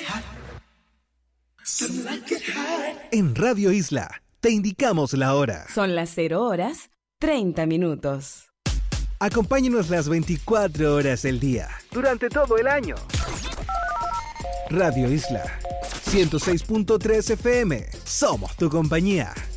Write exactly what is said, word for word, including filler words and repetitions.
En Radio Isla te indicamos la hora. Son las cero horas, treinta minutos. Acompáñanos las veinticuatro horas del día, durante todo el año. Radio Isla, ciento seis punto tres F M. Somos tu compañía.